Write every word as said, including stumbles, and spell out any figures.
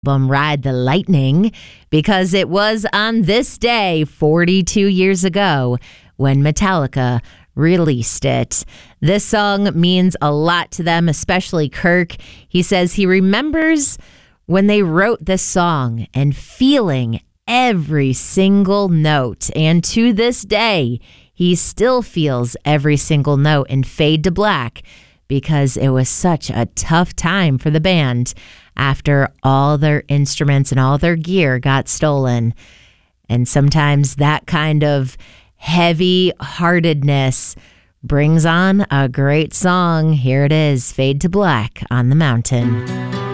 album Ride the Lightning, because it was on this day forty-two years ago when Metallica released it. This song means a lot to them, especially Kirk. He says he remembers when they wrote this song and feeling every single note. And to this day, he still feels every single note in Fade to Black because it was such a tough time for the band after all their instruments and all their gear got stolen. And sometimes that kind of heavy-heartedness brings on a great song. Here it is, Fade to Black on the Mountain.